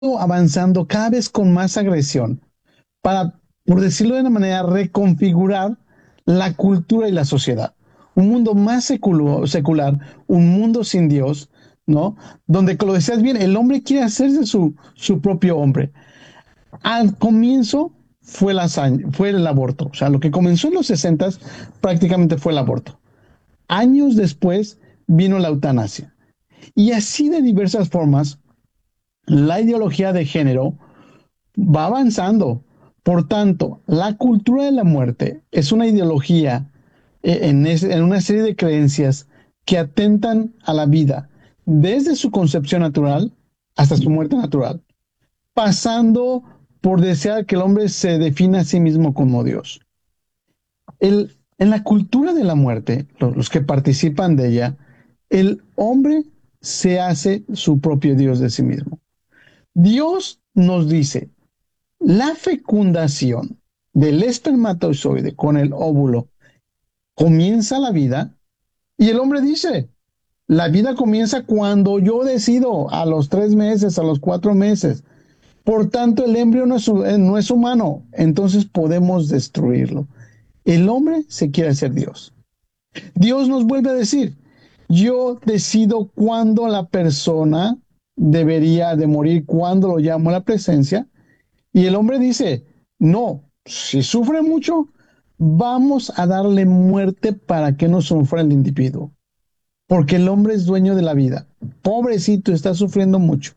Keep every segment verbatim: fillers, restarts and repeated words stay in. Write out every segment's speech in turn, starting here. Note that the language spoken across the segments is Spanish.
avanzando cada vez con más agresión para, por decirlo de una manera, reconfigurar la cultura y la sociedad. Un mundo más secular, secular un mundo sin Dios, ¿no? Donde, como lo decías bien, el hombre quiere hacerse su, su propio hombre. Al comienzo fue, la, fue el aborto. O sea, lo que comenzó en los sesentas prácticamente fue el aborto. Años después vino la eutanasia. Y así de diversas formas, la ideología de género va avanzando. Por tanto, la cultura de la muerte es una ideología eh, en, es, en una serie de creencias que atentan a la vida desde su concepción natural hasta su muerte natural, pasando por desear que el hombre se defina a sí mismo como Dios. El, en la cultura de la muerte, los, los que participan de ella, el hombre se hace su propio Dios de sí mismo. Dios nos dice, la fecundación del espermatozoide con el óvulo comienza la vida y el hombre dice, la vida comienza cuando yo decido, a los tres meses, a los cuatro meses. Por tanto, el embrión no es, no es humano, entonces podemos destruirlo. El hombre se quiere hacer Dios. Dios nos vuelve a decir, yo decido cuándo la persona debería de morir, cuándo lo llamo a la presencia, y el hombre dice, no, si sufre mucho, vamos a darle muerte para que no sufra el individuo, porque el hombre es dueño de la vida. Pobrecito, está sufriendo mucho.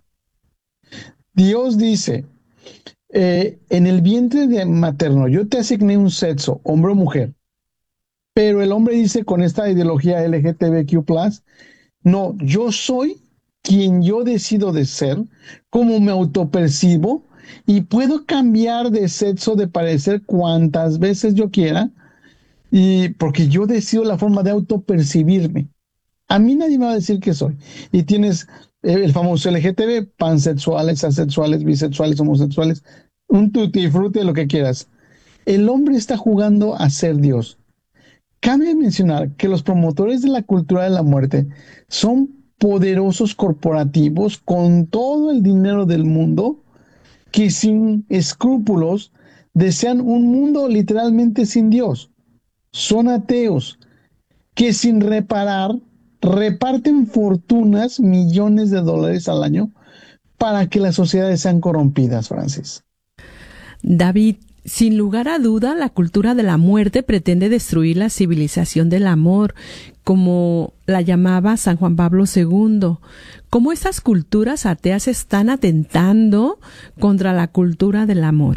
Dios dice, eh, en el vientre de materno, yo te asigné un sexo, hombre o mujer, pero el hombre dice con esta ideología L G B T Q plus, no, yo soy quien yo decido de ser, como me autopercibo, y puedo cambiar de sexo, de parecer cuantas veces yo quiera, y porque yo decido la forma de autopercibirme. A mí nadie me va a decir que soy. Y tienes eh, el famoso L G T B, pansexuales, asexuales, bisexuales, homosexuales, un tutti frutti de lo que quieras. El hombre está jugando a ser Dios. Cabe mencionar que los promotores de la cultura de la muerte son poderosos corporativos con todo el dinero del mundo que sin escrúpulos desean un mundo literalmente sin Dios. Son ateos que sin reparar reparten fortunas, millones de dólares al año para que las sociedades sean corrompidas, Francis. David, sin lugar a duda, la cultura de la muerte pretende destruir la civilización del amor, como la llamaba San Juan Pablo segundo. ¿Cómo estas culturas ateas están atentando contra la cultura del amor?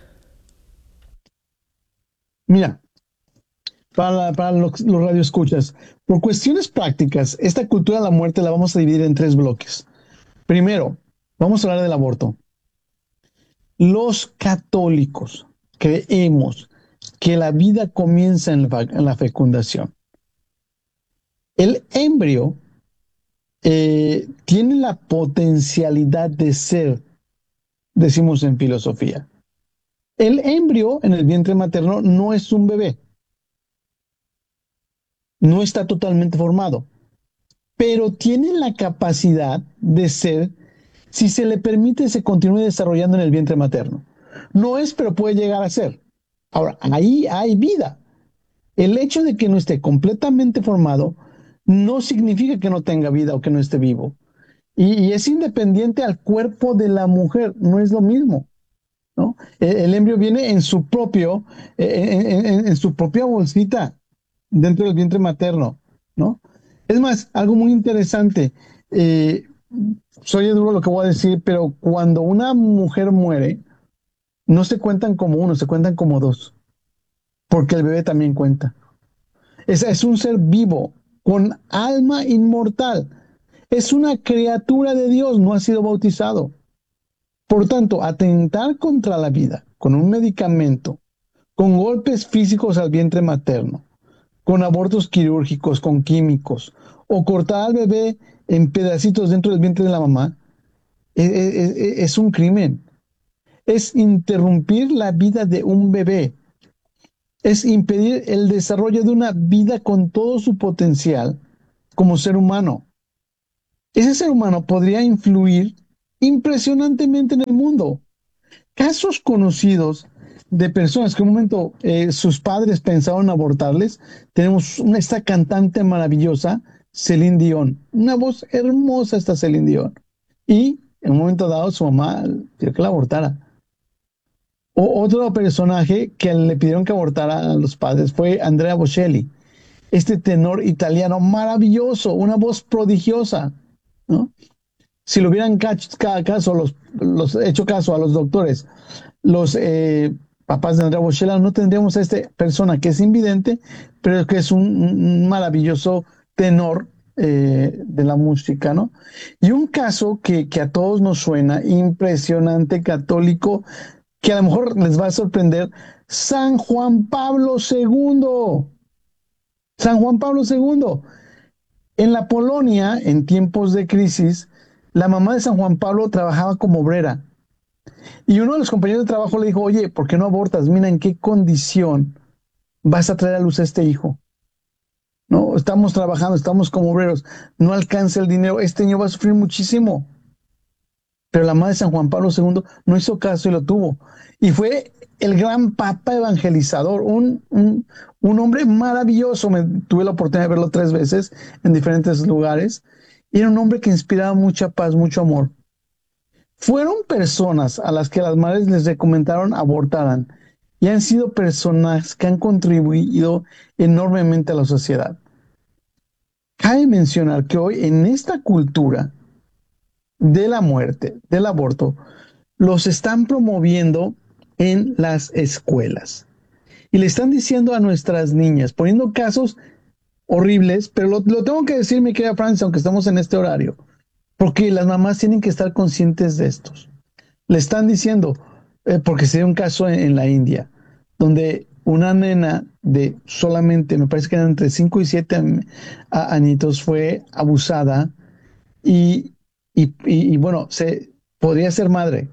Mira, para, para los, los radioescuchas, por cuestiones prácticas, esta cultura de la muerte la vamos a dividir en tres bloques. Primero, vamos a hablar del aborto. Los católicos creemos que la vida comienza en la, en la fecundación. El embrio eh, tiene la potencialidad de ser, decimos en filosofía. El embrio en el vientre materno no es un bebé, no está totalmente formado, pero tiene la capacidad de ser, si se le permite, se continúe desarrollando en el vientre materno. No es, pero puede llegar a ser. Ahora, ahí hay vida. El hecho de que no esté completamente formado no significa que no tenga vida o que no esté vivo. Y, y es independiente al cuerpo de la mujer, no es lo mismo, ¿no? El, el embrio viene en su propio, eh, en, en, en, su propia bolsita dentro del vientre materno, ¿no? Es más, algo muy interesante, eh, soy duro lo que voy a decir, pero cuando una mujer muere, no se cuentan como uno, se cuentan como dos, porque el bebé también cuenta. Es, es un ser vivo, con alma inmortal. Es una criatura de Dios, no ha sido bautizado. Por tanto, atentar contra la vida con un medicamento, con golpes físicos al vientre materno, con abortos quirúrgicos, con químicos, o cortar al bebé en pedacitos dentro del vientre de la mamá, es, es, es un crimen. Es interrumpir la vida de un bebé. Es impedir el desarrollo de una vida con todo su potencial como ser humano. Ese ser humano podría influir impresionantemente en el mundo. Casos conocidos de personas que en un momento eh, sus padres pensaron abortarles. Tenemos una, esta cantante maravillosa, Celine Dion. Una voz hermosa esta Celine Dion. Y en un momento dado su mamá pidió que la abortara. O, otro personaje que le pidieron que abortara a los padres fue Andrea Bocelli. Este tenor italiano maravilloso, una voz prodigiosa, ¿no? Si lo hubieran caso, los, los, hecho caso a los doctores, los eh, papás de Andrea Bocelli, no tendríamos a esta persona que es invidente, pero que es un, un maravilloso tenor eh, de la música, ¿no? Y un caso que, que a todos nos suena impresionante, católico, que a lo mejor les va a sorprender, San Juan Pablo segundo. San Juan Pablo segundo. En la Polonia, en tiempos de crisis, la mamá de San Juan Pablo trabajaba como obrera. Y uno de los compañeros de trabajo le dijo, oye, ¿por qué no abortas? Mira en qué condición vas a traer a luz a este hijo. No, estamos trabajando, estamos como obreros, no alcanza el dinero, este niño va a sufrir muchísimo. Pero la madre de San Juan Pablo segundo no hizo caso y lo tuvo. Y fue el gran papa evangelizador, un, un, un hombre maravilloso. Me, tuve la oportunidad de verlo tres veces en diferentes lugares. Y era un hombre que inspiraba mucha paz, mucho amor. Fueron personas a las que las madres les recomendaron abortaran y han sido personas que han contribuido enormemente a la sociedad. Cabe mencionar que hoy en esta cultura de la muerte, del aborto, los están promoviendo en las escuelas. Y le están diciendo a nuestras niñas, poniendo casos horribles, pero lo, lo tengo que decir, mi querida Francis, aunque estamos en este horario, porque las mamás tienen que estar conscientes de estos. Le están diciendo, eh, porque se dio un caso en, en la India, donde una nena de solamente, me parece que eran entre cinco y siete añitos, fue abusada y, y, y, y bueno, se podría ser madre.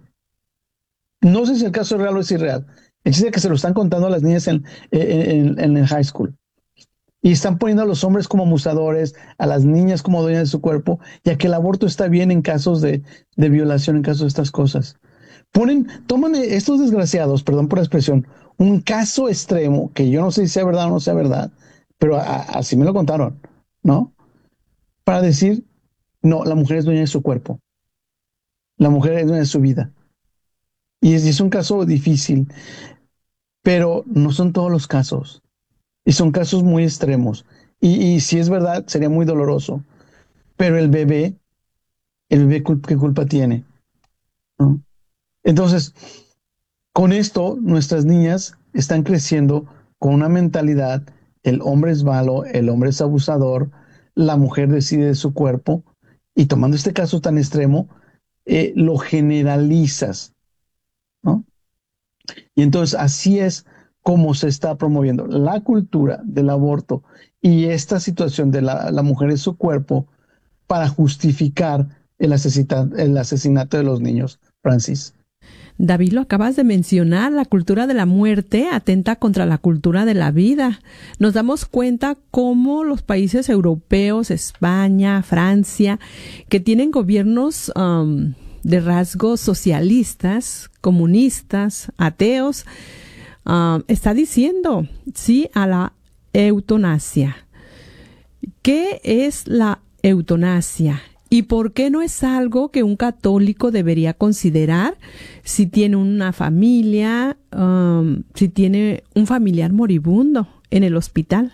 No sé si el caso es real o es irreal. El chiste es que se lo están contando a las niñas en, en, en el high school. Y están poniendo a los hombres como abusadores, a las niñas como dueñas de su cuerpo, ya que el aborto está bien en casos de, de violación, en casos de estas cosas. Ponen, toman estos desgraciados, perdón por la expresión, un caso extremo, que yo no sé si sea verdad o no sea verdad, pero a, así me lo contaron, ¿no? Para decir, no, la mujer es dueña de su cuerpo, la mujer es dueña de su vida. Y es, y es un caso difícil, pero no son todos los casos. Y son casos muy extremos. Y, y si es verdad, sería muy doloroso. Pero el bebé, el bebé, ¿qué culpa tiene? ¿No? Entonces, con esto, nuestras niñas están creciendo con una mentalidad, el hombre es malo, el hombre es abusador, la mujer decide de su cuerpo, y tomando este caso tan extremo, eh, lo generalizas, ¿no? Y entonces así es como se está promoviendo la cultura del aborto y esta situación de la, la mujer en su cuerpo para justificar el, asesina, el asesinato de los niños, Francis. David, lo acabas de mencionar, la cultura de la muerte atenta contra la cultura de la vida. Nos damos cuenta cómo los países europeos, España, Francia, que tienen gobiernos um, de rasgos socialistas, comunistas, ateos, um, está diciendo sí a la eutanasia. ¿Qué es la eutanasia? ¿Y por qué no es algo que un católico debería considerar si tiene una familia, um, si tiene un familiar moribundo en el hospital?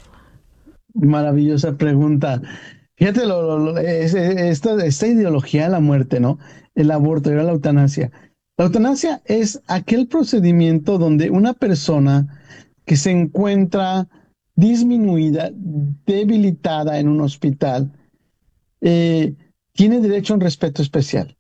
Maravillosa pregunta. Fíjate, lo, lo, lo, es, esta, esta ideología de la muerte, ¿no? El aborto y la eutanasia. La eutanasia es aquel procedimiento donde una persona que se encuentra disminuida, debilitada en un hospital, Eh, tiene derecho a un respeto especial.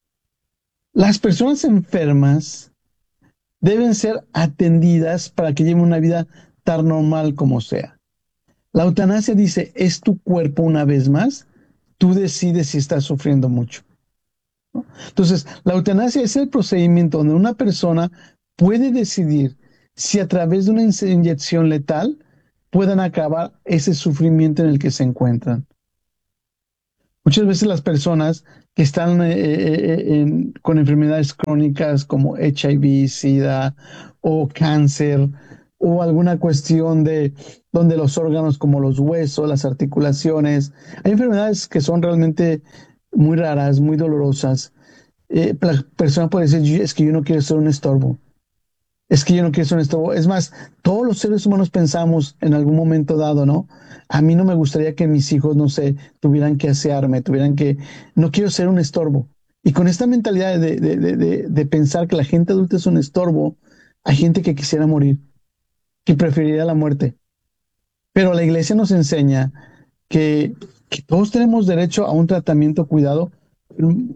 Las personas enfermas deben ser atendidas para que lleven una vida tan normal como sea. La eutanasia dice, es tu cuerpo una vez más, tú decides si estás sufriendo mucho, ¿no? Entonces, la eutanasia es el procedimiento donde una persona puede decidir si a través de una inyección letal puedan acabar ese sufrimiento en el que se encuentran. Muchas veces las personas que están eh, eh, en- con enfermedades crónicas como H I V, SIDA o cáncer o alguna cuestión de donde los órganos como los huesos, las articulaciones, hay enfermedades que son realmente muy raras, muy dolorosas. Eh, la persona puede decir, "Yo- es que yo no quiero ser un estorbo. Es que yo no quiero ser un estorbo". Es más, todos los seres humanos pensamos en algún momento dado, ¿no? A mí no me gustaría que mis hijos, no sé, tuvieran que asearme, tuvieran que... No quiero ser un estorbo. Y con esta mentalidad de, de, de, de, de pensar que la gente adulta es un estorbo, hay gente que quisiera morir, que preferiría la muerte. Pero la iglesia nos enseña que, que todos tenemos derecho a un tratamiento cuidado mm,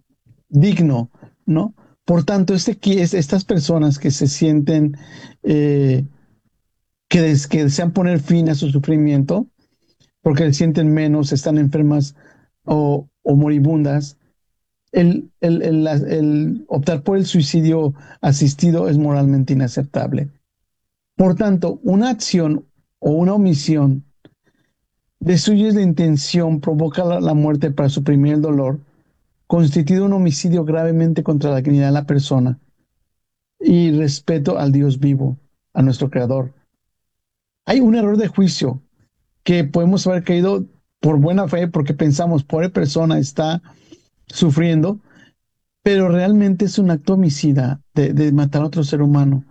digno, ¿no? Por tanto, este, es- estas personas que se sienten eh, que, des- que desean poner fin a su sufrimiento porque se sienten menos, están enfermas o, o moribundas, el, el, el, la- el optar por el suicidio asistido es moralmente inaceptable. Por tanto, una acción o una omisión destruye la intención, provoca la, la muerte para suprimir el dolor, constituye un homicidio gravemente contra la dignidad de la persona y respeto al Dios vivo, a nuestro Creador. Hay un error de juicio que podemos haber caído por buena fe porque pensamos, pobre persona está sufriendo, pero realmente es un acto homicida de, de matar a otro ser humano.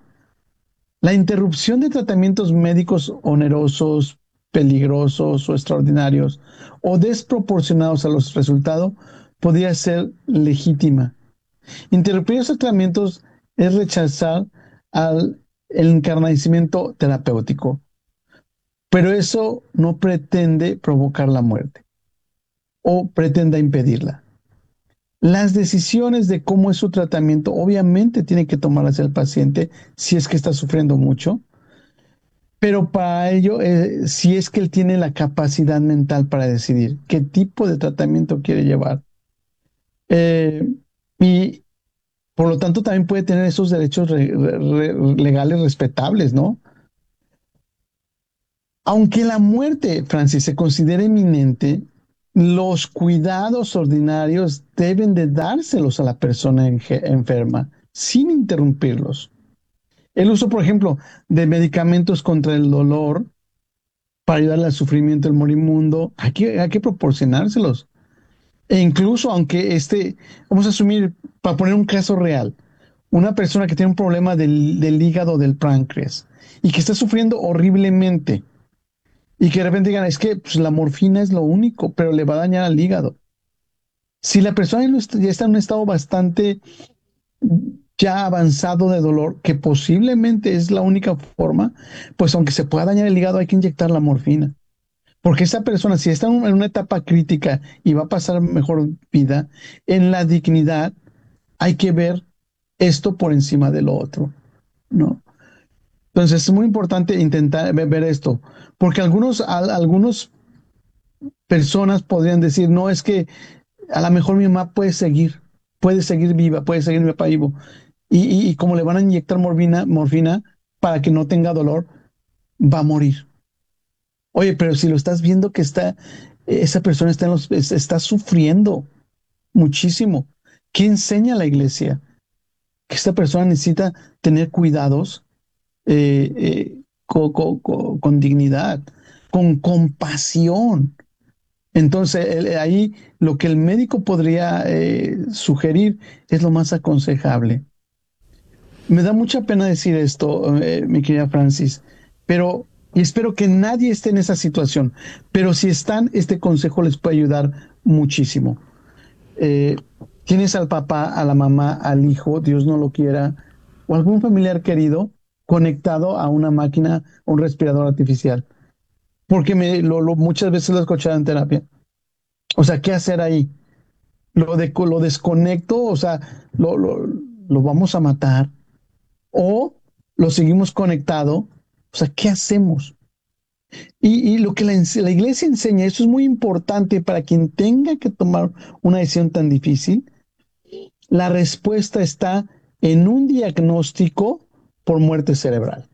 La interrupción de tratamientos médicos onerosos, peligrosos o extraordinarios o desproporcionados a los resultados podría ser legítima. Interrumpir esos tratamientos es rechazar al, el encarnecimiento terapéutico, pero eso no pretende provocar la muerte o pretenda impedirla. Las decisiones de cómo es su tratamiento obviamente tiene que tomarlas el paciente si es que está sufriendo mucho, pero para ello, eh, si es que él tiene la capacidad mental para decidir qué tipo de tratamiento quiere llevar. Eh, y por lo tanto también puede tener esos derechos re- re- legales respetables, ¿no? Aunque la muerte, Francis, se considere inminente, los cuidados ordinarios deben de dárselos a la persona enferma sin interrumpirlos. El uso, por ejemplo, de medicamentos contra el dolor para ayudarle al sufrimiento del moribundo, hay que, hay que proporcionárselos. E incluso aunque este, vamos a asumir, para poner un caso real, una persona que tiene un problema del, del hígado, del páncreas, y que está sufriendo horriblemente, y que de repente digan, es que pues, la morfina es lo único, pero le va a dañar al hígado. Si la persona ya está en un estado bastante ya avanzado de dolor, que posiblemente es la única forma, pues aunque se pueda dañar el hígado, hay que inyectar la morfina. Porque esa persona, si está en una etapa crítica y va a pasar mejor vida, en la dignidad hay que ver esto por encima de lo otro, ¿no? Entonces es muy importante intentar ver esto, porque algunos, algunos personas podrían decir, no, es que a lo mejor mi mamá puede seguir, puede seguir viva, puede seguir mi papá vivo. Y, y, y como le van a inyectar morfina, morfina para que no tenga dolor, va a morir. Oye, pero si lo estás viendo que está, esa persona está, en los, está sufriendo muchísimo. ¿Qué enseña la iglesia? Que esta persona necesita tener cuidados eh, eh, con, con, con, dignidad, con compasión. Entonces, el, ahí lo que el médico podría eh, sugerir es lo más aconsejable. Me da mucha pena decir esto, eh, mi querida Francis, pero y espero que nadie esté en esa situación, pero si están, este consejo les puede ayudar muchísimo. Eh, Tienes al papá, a la mamá, al hijo, Dios no lo quiera, o algún familiar querido conectado a una máquina, un respirador artificial, porque me, lo, lo, muchas veces lo he escuchado en terapia. O sea, ¿qué hacer ahí? Lo, de, lo desconecto, o sea, lo, lo, lo vamos a matar, o lo seguimos conectado, o sea, ¿qué hacemos? Y, y lo que la, la, iglesia enseña, eso es muy importante para quien tenga que tomar una decisión tan difícil, la respuesta está en un diagnóstico por muerte cerebral.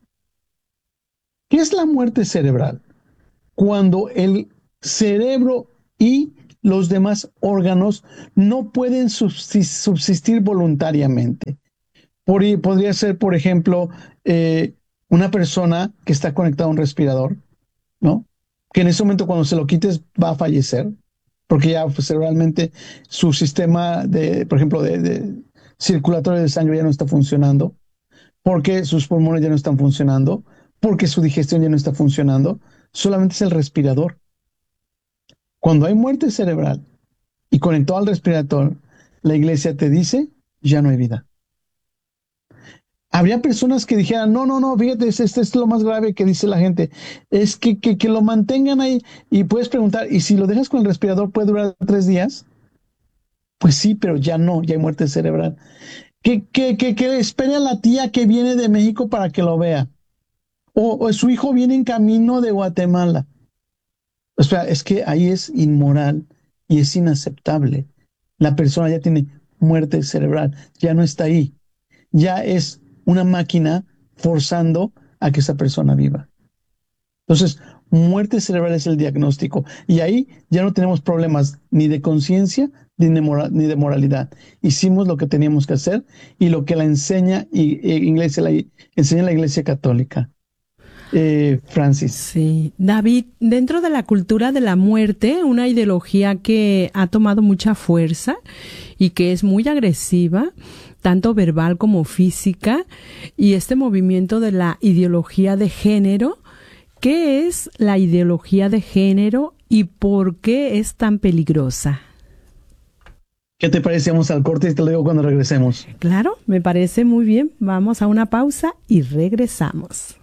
¿Qué es la muerte cerebral? Cuando el cerebro y los demás órganos no pueden subsistir voluntariamente. Por, podría ser, por ejemplo, eh, una persona que está conectada a un respirador, ¿no? Que en ese momento cuando se lo quites va a fallecer, porque ya pues, cerebralmente su sistema, de, por ejemplo, de, de circulatorio de sangre ya no está funcionando, porque sus pulmones ya no están funcionando, porque su digestión ya no está funcionando, solamente es el respirador. Cuando hay muerte cerebral y conectado al respirador, la iglesia te dice, ya no hay vida. Habría personas que dijeran, no, no, no, fíjate, este, este es lo más grave que dice la gente, es que, que, que lo mantengan ahí y puedes preguntar, ¿y si lo dejas con el respirador puede durar tres días? Pues sí, pero ya no, ya hay muerte cerebral. Que, que, que, que espere a la tía que viene de México para que lo vea. O, o su hijo viene en camino de Guatemala. O sea, es que ahí es inmoral y es inaceptable. La persona ya tiene muerte cerebral, ya no está ahí. Ya es una máquina forzando a que esa persona viva. Entonces, muerte cerebral es el diagnóstico. Y ahí ya no tenemos problemas ni de conciencia ni de, moral, ni de moralidad. Hicimos lo que teníamos que hacer y lo que la enseña, y, y iglesia, la, enseña la Iglesia Católica. Eh, Francis. Sí, David, dentro de la cultura de la muerte, una ideología que ha tomado mucha fuerza y que es muy agresiva, tanto verbal como física, y este movimiento de la ideología de género. ¿Qué es la ideología de género y por qué es tan peligrosa? ¿Qué te parece? Vamos al corte y te lo digo cuando regresemos. Claro, me parece muy bien. Vamos a una pausa y regresamos.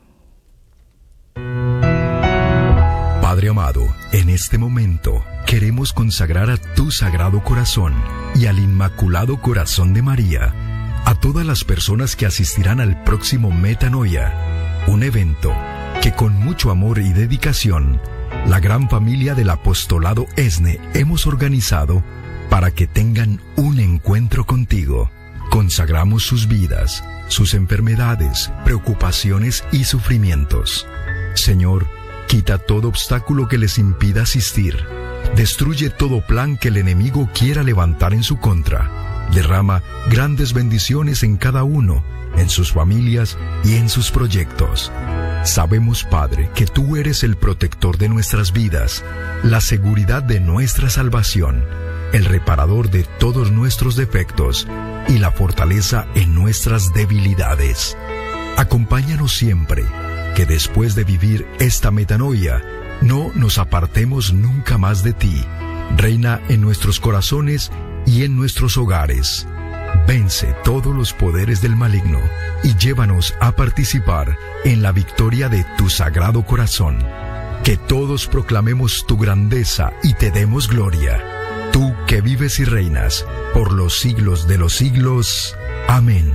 Padre amado, en este momento queremos consagrar a tu Sagrado Corazón y al Inmaculado Corazón de María a todas las personas que asistirán al próximo Metanoia, un evento que con mucho amor y dedicación, la gran familia del apostolado ESNE hemos organizado para que tengan un encuentro contigo. Consagramos sus vidas, sus enfermedades, preocupaciones y sufrimientos. Señor, quita todo obstáculo que les impida asistir. Destruye todo plan que el enemigo quiera levantar en su contra. Derrama grandes bendiciones en cada uno, en sus familias y en sus proyectos. Sabemos, Padre, que tú eres el protector de nuestras vidas, la seguridad de nuestra salvación, el reparador de todos nuestros defectos y la fortaleza en nuestras debilidades. Acompáñanos siempre, que después de vivir esta metanoia, no nos apartemos nunca más de ti. Reina en nuestros corazones y en nuestros hogares. Vence todos los poderes del maligno y llévanos a participar en la victoria de tu Sagrado Corazón. Que todos proclamemos tu grandeza y te demos gloria. Tú que vives y reinas por los siglos de los siglos. Amén.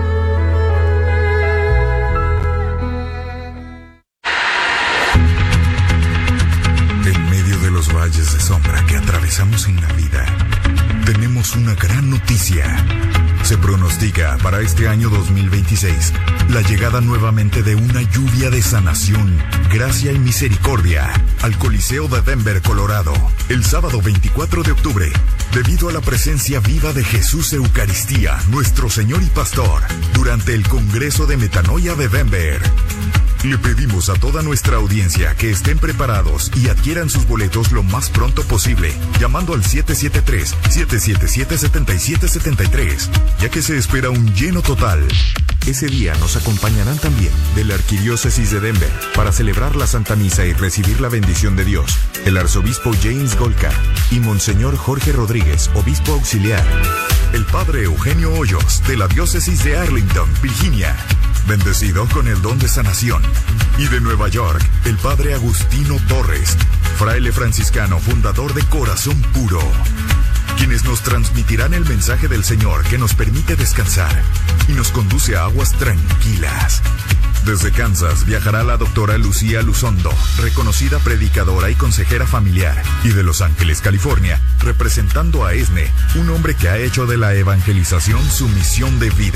En medio de los valles de sombra que atravesamos en la vida, tenemos una gran noticia. Se pronostica para este año dos mil veintiséis la llegada nuevamente de una lluvia de sanación, gracia y misericordia al Coliseo de Denver, Colorado, el sábado veinticuatro de octubre, debido a la presencia viva de Jesús Eucaristía, nuestro Señor y Pastor, durante el Congreso de Metanoia de Denver. Le pedimos a toda nuestra audiencia que estén preparados y adquieran sus boletos lo más pronto posible, llamando al siete siete tres, siete siete siete, siete siete siete tres, ya que se espera un lleno total. Ese día nos acompañarán también de la Arquidiócesis de Denver para celebrar la Santa Misa y recibir la bendición de Dios, el Arzobispo James Golka y Monseñor Jorge Rodríguez, Obispo Auxiliar, el Padre Eugenio Hoyos de la Diócesis de Arlington, Virginia, bendecido con el don de sanación, y de Nueva York, el Padre Agustino Torres, fraile franciscano fundador de Corazón Puro, quienes nos transmitirán el mensaje del Señor que nos permite descansar y nos conduce a aguas tranquilas. Desde Kansas viajará la doctora Lucía Luzondo, reconocida predicadora y consejera familiar, y de Los Ángeles, California, representando a ESNE, un hombre que ha hecho de la evangelización su misión de vida.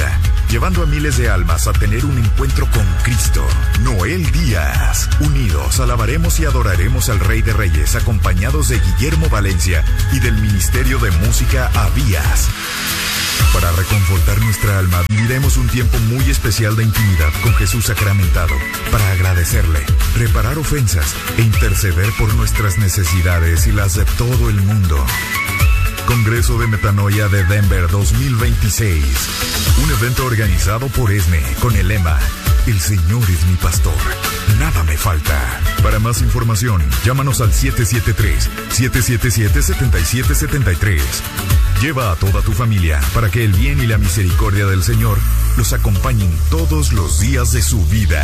llevando a miles de almas a tener un encuentro con Cristo. Noel Díaz. Unidos alabaremos y adoraremos al Rey de Reyes, acompañados de Guillermo Valencia y del Ministerio de Música Abías. Para reconfortar nuestra alma, viviremos un tiempo muy especial de intimidad con Jesús sacramentado, para agradecerle, reparar ofensas e interceder por nuestras necesidades y las de todo el mundo. Congreso de Metanoia de Denver dos mil veintiséis. Un evento organizado por E S N E con el lema El Señor es mi pastor, nada me falta. Para más información, llámanos al siete siete tres, siete siete siete, siete siete siete tres. Lleva a toda tu familia para que el bien y la misericordia del Señor los acompañen todos los días de su vida.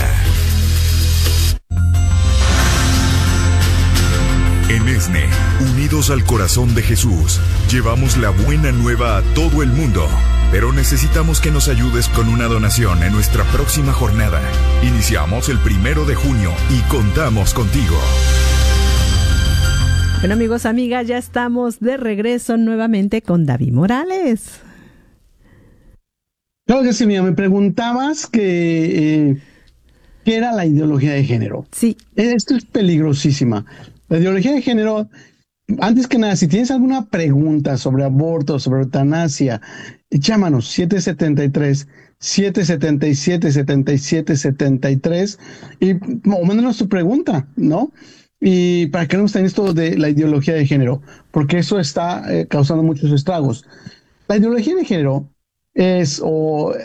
En E S N E, unidos al corazón de Jesús, llevamos la buena nueva a todo el mundo. Pero necesitamos que nos ayudes con una donación en nuestra próxima jornada. Iniciamos el primero de junio y contamos contigo. Bueno, amigos, amigas, ya estamos de regreso nuevamente con David Morales. Claro que sí, mira, me preguntabas que, eh, qué era la ideología de género. Sí. Esto es peligrosísima. La ideología de género, antes que nada, si tienes alguna pregunta sobre aborto, sobre eutanasia, llámanos siete siete tres, siete siete siete, siete siete siete tres y o mándanos tu pregunta, ¿no? Y para que no estén esto de la ideología de género, porque eso está eh, causando muchos estragos. La ideología de género es o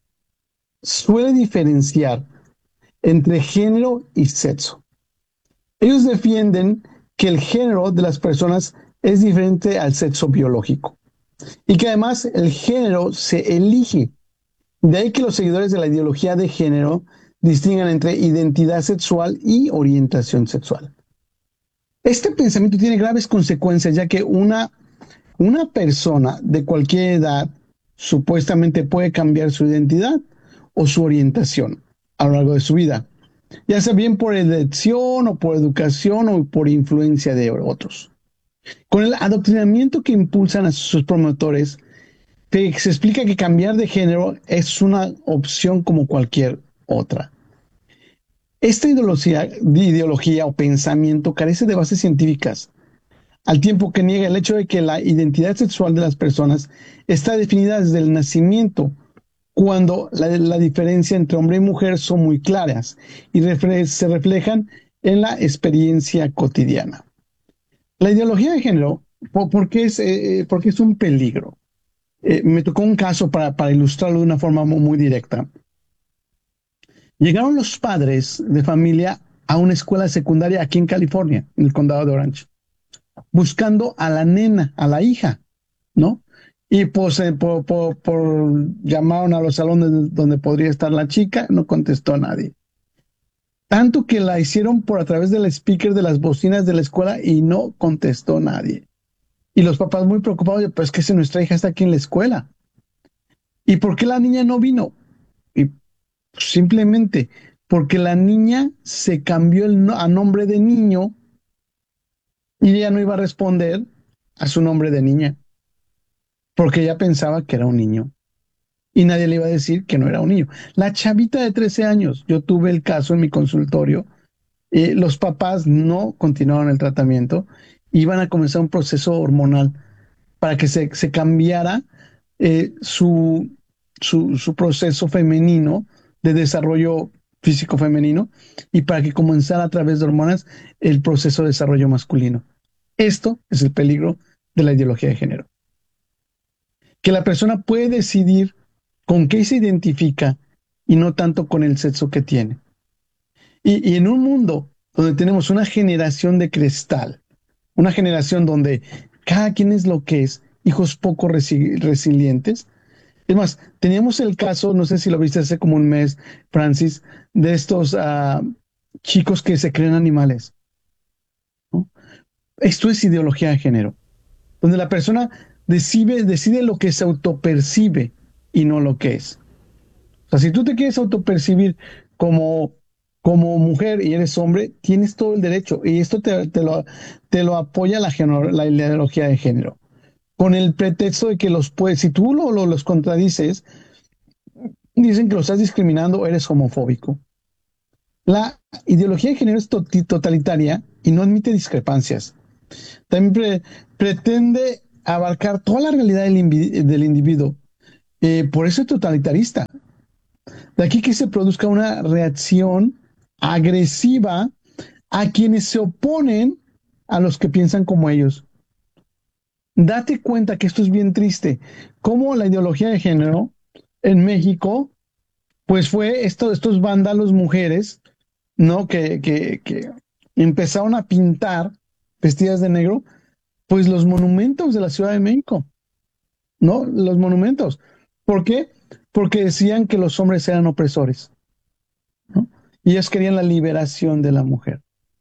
suele diferenciar entre género y sexo. Ellos defienden que el género de las personas es diferente al sexo biológico y que además el género se elige. De ahí que los seguidores de la ideología de género distingan entre identidad sexual y orientación sexual. Este pensamiento tiene graves consecuencias, ya que una, una persona de cualquier edad supuestamente puede cambiar su identidad o su orientación a lo largo de su vida, ya sea bien por elección o por educación o por influencia de otros. Con el adoctrinamiento que impulsan a sus promotores, se explica que cambiar de género es una opción como cualquier otra. Esta ideología, ideología o pensamiento carece de bases científicas, al tiempo que niega el hecho de que la identidad sexual de las personas está definida desde el nacimiento, cuando la, la diferencia entre hombre y mujer son muy claras y refle- se reflejan en la experiencia cotidiana. La ideología de género, ¿por, por qué, es, eh, por qué es un peligro? Eh, me tocó un caso para, para ilustrarlo de una forma muy, muy directa. Llegaron los padres de familia a una escuela secundaria aquí en California, en el condado de Orange, buscando a la nena, a la hija, ¿no? Y pues eh, por, por, por llamaron a los salones donde podría estar la chica, no contestó nadie. Tanto que la hicieron por a través del speaker de las bocinas de la escuela y no contestó nadie. Y los papás muy preocupados, pues es que si nuestra hija está aquí en la escuela. ¿Y por qué la niña no vino? Y simplemente porque la niña se cambió el no, a nombre de niño y ella no iba a responder a su nombre de niña, porque ella pensaba que era un niño y nadie le iba a decir que no era un niño. La chavita de trece años, yo tuve el caso en mi consultorio, eh, los papás no continuaron el tratamiento, iban a comenzar un proceso hormonal para que se, se cambiara eh, su, su, su proceso femenino de desarrollo físico femenino y para que comenzara a través de hormonas el proceso de desarrollo masculino. Esto es el peligro de la ideología de género. Que la persona puede decidir con qué se identifica y no tanto con el sexo que tiene. Y, y en un mundo donde tenemos una generación de cristal, una generación donde cada quien es lo que es, hijos poco resi- resilientes. Es más, teníamos el caso, no sé si lo viste hace como un mes, Francis, de estos uh, chicos que se creen animales, ¿no? Esto es ideología de género, donde la persona decide, decide lo que se autopercibe y no lo que es. O sea, si tú te quieres autopercibir como, como mujer y eres hombre, tienes todo el derecho. Y esto te, te, lo, te lo apoya la, la ideología de género. Con el pretexto de que los puedes, si tú lo, lo, los contradices, dicen que lo estás discriminando o eres homofóbico. La ideología de género es to- totalitaria y no admite discrepancias. También pre- pretende abarcar toda la realidad del, invi- del individuo. Eh, por eso es totalitarista. De aquí que se produzca una reacción agresiva a quienes se oponen a los que piensan como ellos. Date cuenta que esto es bien triste. Cómo la ideología de género en México, pues fue esto, estos vándalos mujeres, ¿no? Que, que, que empezaron a pintar vestidas de negro, pues los monumentos de la Ciudad de México, ¿no? Los monumentos. ¿Por qué? Porque decían que los hombres eran opresores, ¿no? Y ellos querían la liberación de la mujer.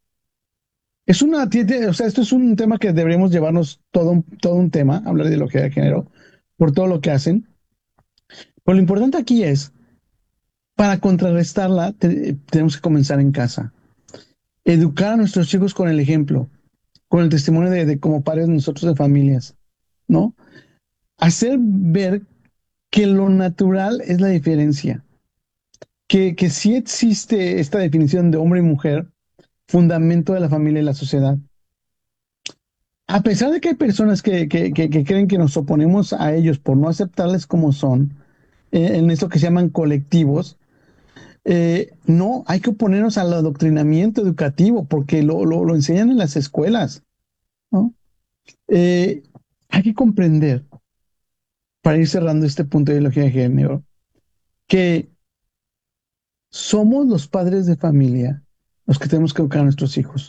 Es una, tiene- o sea, esto es un tema que deberíamos llevarnos todo un, todo un tema, hablar de ideología de género, por todo lo que hacen. Pero lo importante aquí es, para contrarrestarla, te- tenemos que comenzar en casa. Educar a nuestros hijos con el ejemplo, con el testimonio de, de como padres nosotros de familias, ¿no? Hacer ver que lo natural es la diferencia, que, que sí existe esta definición de hombre y mujer, fundamento de la familia y la sociedad. A pesar de que hay personas que, que, que, que creen que nos oponemos a ellos por no aceptarles como son, eh, en esto que se llaman colectivos, eh, no, hay que oponernos al adoctrinamiento educativo porque lo, lo, lo enseñan en las escuelas, ¿no? Eh, hay que comprender, para ir cerrando este punto de ideología de género, que somos los padres de familia los que tenemos que educar a nuestros hijos.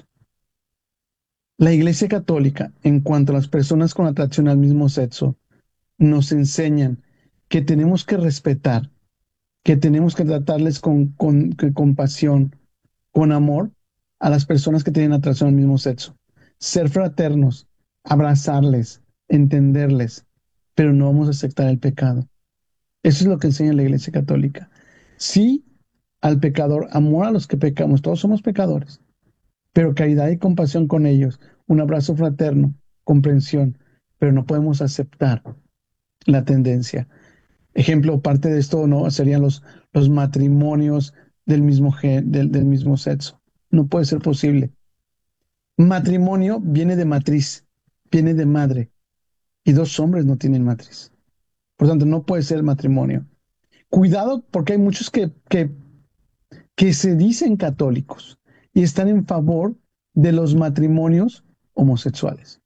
La Iglesia Católica, en cuanto a las personas con atracción al mismo sexo, nos enseñan que tenemos que respetar, que tenemos que tratarles con, con, con compasión, con amor a las personas que tienen atracción al mismo sexo. Ser fraternos, abrazarles, entenderles, pero no vamos a aceptar el pecado. Eso es lo que enseña la Iglesia Católica. Sí al pecador, amor a los que pecamos, todos somos pecadores, pero caridad y compasión con ellos, un abrazo fraterno, comprensión, pero no podemos aceptar la tendencia. Ejemplo, parte de esto no serían los, los matrimonios del mismo, gen, del, del mismo sexo. No puede ser posible. Matrimonio viene de matriz, viene de madre, y dos hombres no tienen matriz. Por tanto, no puede ser matrimonio. Cuidado porque hay muchos que, que, que se dicen católicos y están en favor de los matrimonios homosexuales.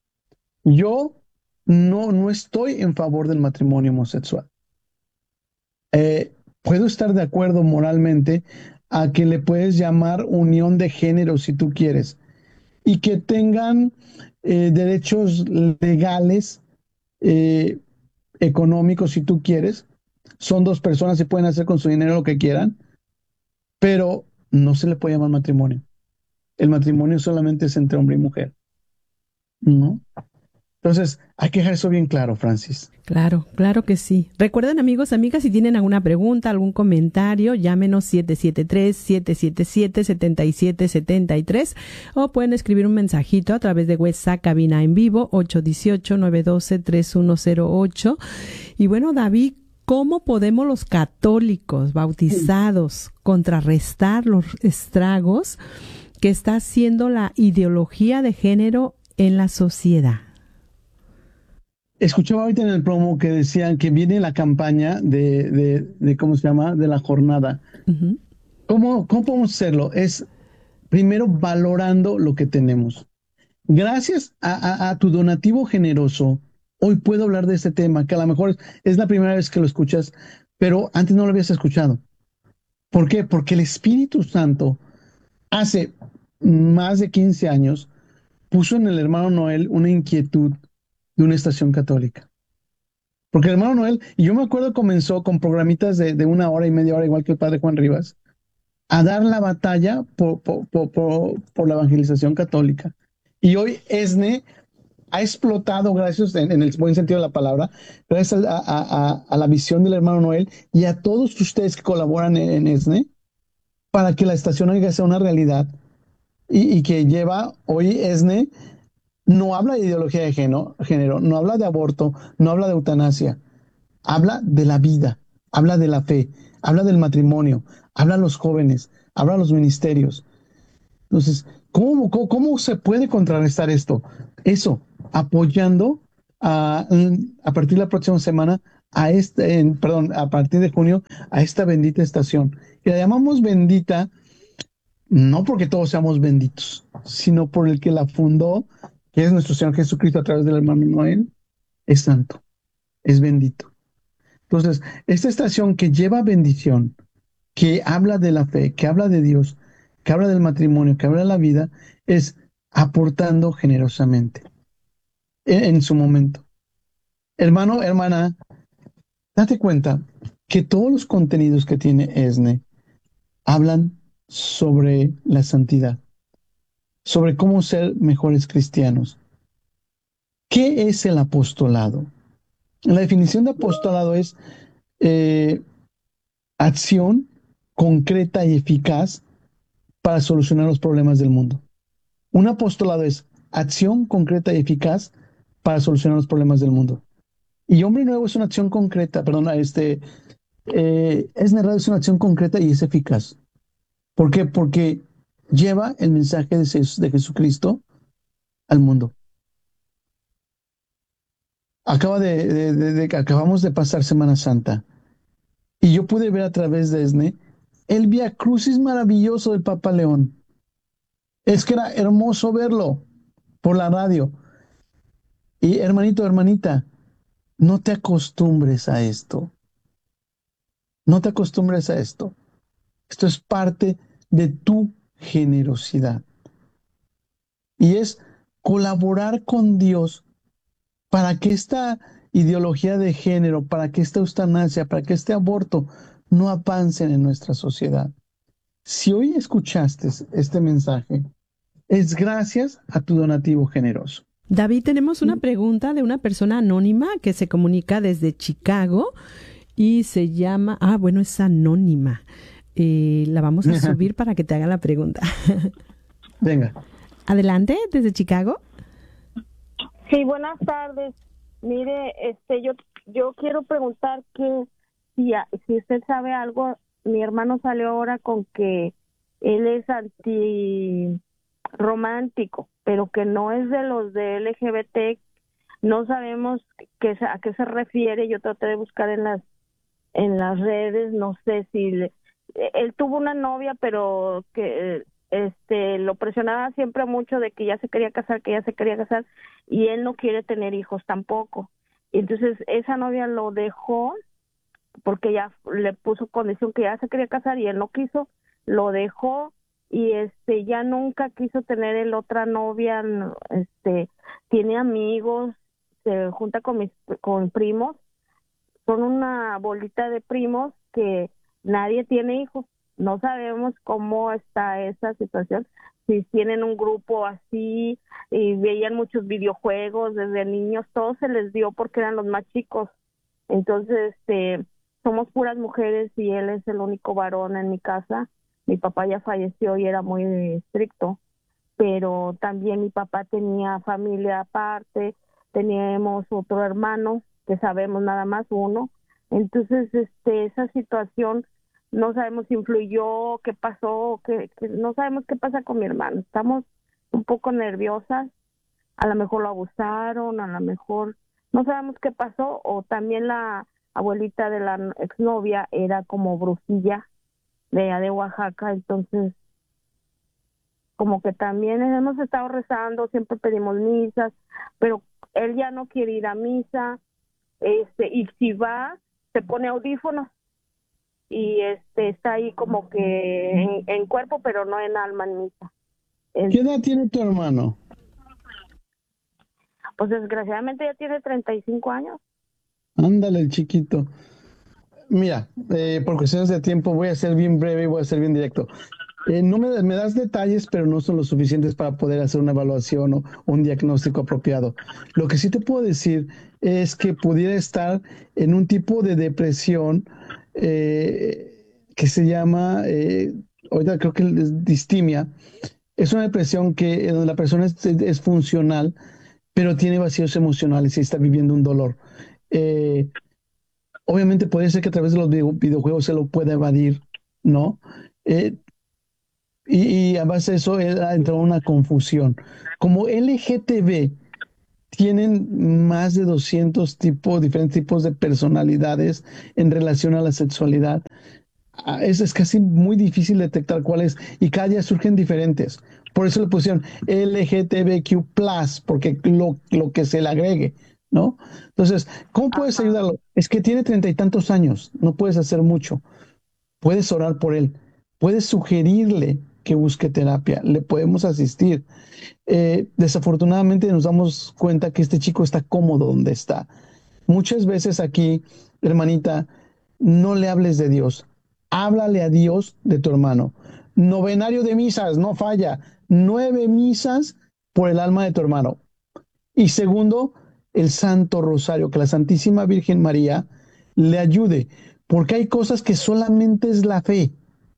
Yo no, no estoy en favor del matrimonio homosexual. Eh, puedo estar de acuerdo moralmente a que le puedes llamar unión de género si tú quieres y que tengan eh, derechos legales, eh, económicos si tú quieres. Son dos personas y pueden hacer con su dinero lo que quieran, pero no se le puede llamar matrimonio. El matrimonio solamente es entre hombre y mujer, ¿no? Entonces, hay que dejar eso bien claro, Francis. Claro, claro que sí. Recuerden, amigos, amigas, si tienen alguna pregunta, algún comentario, llámenos siete siete tres, siete siete siete, siete siete siete tres o pueden escribir un mensajito a través de WhatsApp, cabina en vivo, ocho uno ocho, nueve uno dos, tres uno cero ocho. Y bueno, David, ¿cómo podemos los católicos bautizados contrarrestar los estragos que está haciendo la ideología de género en la sociedad? Escuchaba ahorita en el promo que decían que viene la campaña de, de, de ¿cómo se llama? De la jornada. Uh-huh. ¿Cómo, ¿Cómo podemos hacerlo? Es primero valorando lo que tenemos. Gracias a, a, a tu donativo generoso, hoy puedo hablar de este tema, que a lo mejor es, es la primera vez que lo escuchas, pero antes no lo habías escuchado. ¿Por qué? Porque el Espíritu Santo hace más de quince años puso en el hermano Noel una inquietud de una estación católica. Porque el hermano Noel, y yo me acuerdo, comenzó con programitas de, de una hora y media hora, igual que el padre Juan Rivas, a dar la batalla por, por, por, por, por la evangelización católica. Y hoy ESNE ha explotado, gracias, en, en el buen sentido de la palabra, gracias a, a, a, a la visión del hermano Noel y a todos ustedes que colaboran en, en ESNE, para que la estación oiga sea una realidad y, y que lleva hoy ESNE. No habla de ideología de género, género, no habla de aborto, no habla de eutanasia, habla de la vida, habla de la fe, habla del matrimonio, habla a los jóvenes, habla a los ministerios. Entonces, ¿cómo, cómo, cómo se puede contrarrestar esto? Eso, apoyando a, a partir de la próxima semana, a este, en, perdón, a partir de junio, a esta bendita estación. Y la llamamos bendita, no porque todos seamos benditos, sino por el que la fundó, que es nuestro Señor Jesucristo a través del hermano Noel, es santo, es bendito. Entonces, esta estación que lleva bendición, que habla de la fe, que habla de Dios, que habla del matrimonio, que habla de la vida, es aportando generosamente en, en su momento. Hermano, hermana, date cuenta que todos los contenidos que tiene E S N E hablan sobre la santidad, sobre cómo ser mejores cristianos. ¿Qué es el apostolado? La definición de apostolado es eh, acción concreta y eficaz para solucionar los problemas del mundo. Un apostolado es acción concreta y eficaz para solucionar los problemas del mundo. Y Hombre Nuevo es una acción concreta, perdón, este, eh, es narrado, es una acción concreta y es eficaz. ¿Por qué? Porque lleva el mensaje de, de Jesucristo al mundo. Acaba de, de, de, de, acabamos de pasar Semana Santa y yo pude ver a través de E S N E el Vía Crucis maravilloso del Papa León. Es que era hermoso verlo por la radio. Y hermanito, hermanita, no te acostumbres a esto. No te acostumbres a esto. Esto es parte de tu generosidad. Y es colaborar con Dios para que esta ideología de género, para que esta eutanasia, para que este aborto no avancen en nuestra sociedad. Si hoy escuchaste este mensaje, es gracias a tu donativo generoso. David, tenemos una pregunta de una persona anónima que se comunica desde Chicago y se llama, ah, bueno, es anónima. Eh, la vamos a subir para que te haga la pregunta. Venga. Adelante, desde Chicago. Sí, buenas tardes. Mire, este, yo yo quiero preguntar que si, si usted sabe algo. Mi hermano salió ahora con que él es antirromántico, pero que no es de los de L G B T. No sabemos qué, a qué se refiere. Yo traté de buscar en las en las redes, no sé si le, él tuvo una novia, pero que este lo presionaba siempre mucho de que ya se quería casar, que ya se quería casar, y él no quiere tener hijos tampoco. Entonces esa novia lo dejó porque ya le puso condición que ya se quería casar y él no quiso, lo dejó y este ya nunca quiso tener el otra novia. Este tiene amigos, se junta con mis con primos, son una bolita de primos que nadie tiene hijos. No sabemos cómo está esa situación, si tienen un grupo así y veían muchos videojuegos desde niños, todo se les dio porque eran los más chicos. Entonces, este, somos puras mujeres y él es el único varón en mi casa. Mi papá ya falleció y era muy estricto, pero también mi papá tenía familia aparte, teníamos otro hermano que sabemos nada más uno. Entonces, este, esa situación no sabemos si influyó, qué pasó, que, que no sabemos qué pasa con mi hermano. Estamos un poco nerviosas, a lo mejor lo abusaron, a lo mejor no sabemos qué pasó, o también la abuelita de la exnovia era como brujilla de allá de Oaxaca, entonces como que también hemos estado rezando, siempre pedimos misas, pero él ya no quiere ir a misa, este, y si va, se pone audífonos y este está ahí como que en, en cuerpo, pero no en alma en misa. Es, ¿Qué edad tiene tu hermano? Pues desgraciadamente ya tiene treinta y cinco años. Ándale, el chiquito. Mira, eh, por cuestiones de tiempo voy a ser bien breve y voy a ser bien directo. Eh, no me, me das detalles, pero no son los suficientes para poder hacer una evaluación o un diagnóstico apropiado. Lo que sí te puedo decir es que pudiera estar en un tipo de depresión eh, que se llama, eh, ahorita creo que es distimia. Es una depresión que donde la persona es, es funcional, pero tiene vacíos emocionales y está viviendo un dolor. Eh, obviamente puede ser que a través de los video, videojuegos se lo pueda evadir, ¿no? Eh, y, y a base de eso él ha entrado en una confusión. Como L G T B tienen más de doscientos tipos, diferentes tipos de personalidades en relación a la sexualidad. Es, es casi muy difícil detectar cuáles, y cada día surgen diferentes. Por eso le pusieron L G T B Q plus, porque lo, lo que se le agregue, ¿no? Entonces, ¿cómo puedes Ajá. ayudarlo? Es que tiene treinta y tantos años, no puedes hacer mucho. Puedes orar por él, puedes sugerirle que busque terapia, le podemos asistir. Eh, desafortunadamente nos damos cuenta que este chico está cómodo donde está. Muchas veces aquí, hermanita, no le hables de Dios, háblale a Dios de tu hermano. Novenario de misas, no falla. Nueve misas por el alma de tu hermano. Y segundo, el Santo Rosario, que la Santísima Virgen María le ayude, porque hay cosas que solamente es la fe.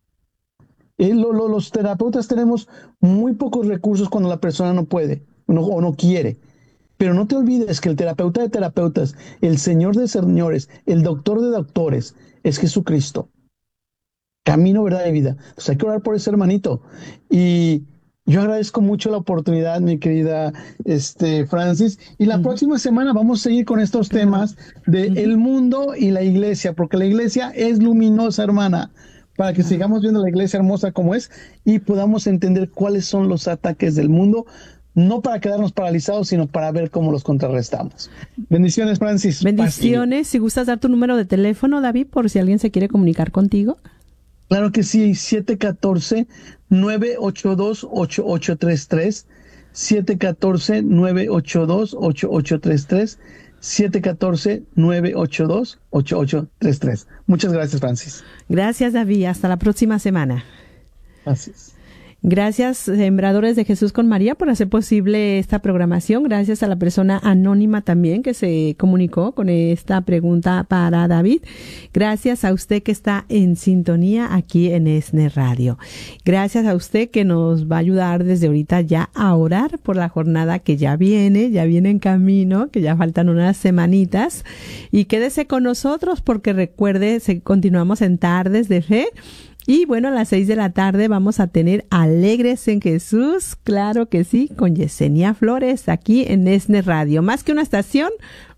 Eh, lo, lo, los terapeutas tenemos muy pocos recursos cuando la persona no puede no, o no quiere. Pero no te olvides que el terapeuta de terapeutas, el Señor de señores, el doctor de doctores, es Jesucristo. Camino, verdad y vida. Entonces hay que orar por ese hermanito. Y yo agradezco mucho la oportunidad, mi querida este, Francis. Y la uh-huh. próxima semana vamos a seguir con estos claro. temas de uh-huh. el mundo y la iglesia, porque la iglesia es luminosa, hermana, para que uh-huh. sigamos viendo la iglesia hermosa como es y podamos entender cuáles son los ataques del mundo, no para quedarnos paralizados, sino para ver cómo los contrarrestamos. Bendiciones, Francis. Bendiciones. Si gustas dar tu número de teléfono, David, por si alguien se quiere comunicar contigo. Claro que sí, siete uno cuatro, nueve ocho dos, ocho ocho tres tres, siete uno cuatro, nueve ocho dos, ocho ocho tres tres, siete uno cuatro, nueve ocho dos, ocho ocho tres tres. Muchas gracias, Francis. Gracias, David. Hasta la próxima semana. Gracias. Gracias, Sembradores de Jesús con María, por hacer posible esta programación. Gracias a la persona anónima también que se comunicó con esta pregunta para David. Gracias a usted que está en sintonía aquí en ESNE Radio. Gracias a usted que nos va a ayudar desde ahorita ya a orar por la jornada que ya viene, ya viene en camino, que ya faltan unas semanitas. Y quédese con nosotros porque recuerde, continuamos en Tardes de Fe. Y bueno, a las seis de la tarde vamos a tener Alegres en Jesús, claro que sí, con Yesenia Flores, aquí en ESNE Radio. Más que una estación,